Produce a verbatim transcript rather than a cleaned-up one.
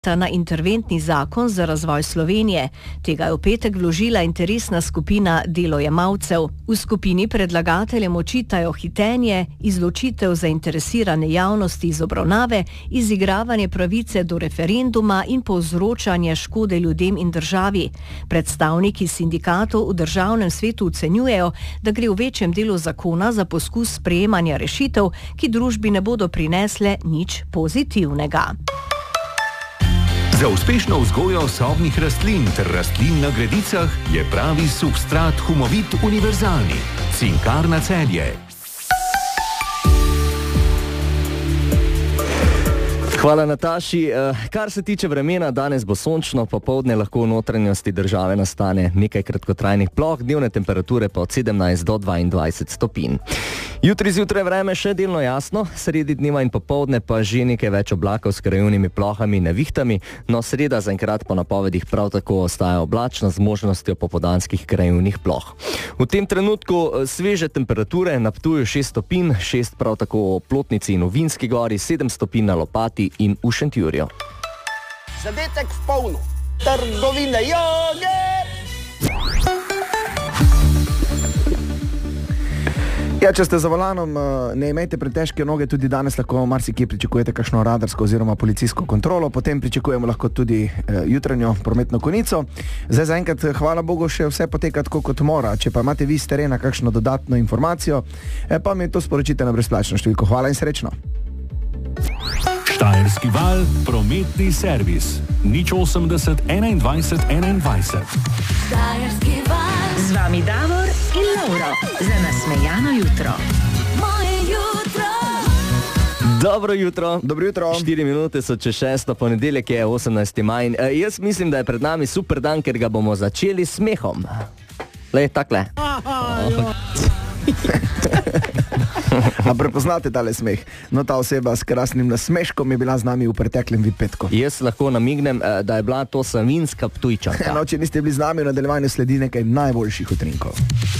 na interventni zakon za razvoj Slovenije. Tega je v petek vložila interesna skupina delojemalcev. V skupini predlagateljem očitajo hitenje, izločitev zainteresirane javnosti iz obravnave, izigravanje pravice do referenduma in povzročanje škode ljudem in državi. Predstavniki sindikatov v državnem svetu ocenjujejo, da gre v večjem delu zakona za poskus sprejemanja rešitev, ki družbi ne bodo prinesle nič pozitivnega. Za uspešno vzgojo sobnih rastlin ter rastlin na gredicah je pravi substrat Humovit univerzalni. Cinkarna Celje. Hvala, Nataši. Kar se tiče vremena, danes bo sončno, popoldne lahko v notranjosti države nastane nekaj kratkotrajnih ploh, dnevne temperature pa od sedemnajst do dvaindvajset stopinj. Jutri zjutraj vreme še delno jasno, sredi dneva in popoldne pa že nekaj več oblakov s krajevnimi plohami in nevihtami, no sreda zaenkrat po napovedih prav tako ostaja oblačna z možnostjo popoldanskih krajevnih ploh. V tem trenutku sveže temperature, na Ptuju šest stopinj, šest prav tako v Plotnici in v Vinski gori, sedem stopinj na Lopati in v Šentjurju. Zadetek v polno. Trgovine joge! Ja, če ste za volanom, ne imejte pretežke noge, tudi danes lahko marsikje pričakujete kakšno radarsko oziroma policijsko kontrolo, potem pričakujemo lahko tudi eh, jutranjo prometno konico. Zdaj zaenkrat, hvala Bogu, še vse poteka tako kot mora. Če pa imate vi s terena kakšno dodatno informacijo, eh, pa mi to sporočite na brezplačno številko. Hvala in srečno. Štajerski val, prometni servis. nič osemdeset enaindvajset enaindvajset. Štajerski val. Z vami Davor in Lauro. Za nasmejano jutro. Moje jutro. Dobro jutro. Dobro jutro. Štiri minute so čez šesto, ponedeljek je osemnajsti maj. E, jaz mislim, da je pred nami super dan, ker ga bomo začeli s smehom. Lej, takle. A prepoznate tale smeh? No, ta oseba s krasnim nasmeškom je bila z nami v preteklem Vipetku. Jaz lahko namignem, da je bila to Savinjska Ptujčanka. No, če niste bili z nami, v nadaljevanju sledi nekaj najboljših utrinkov.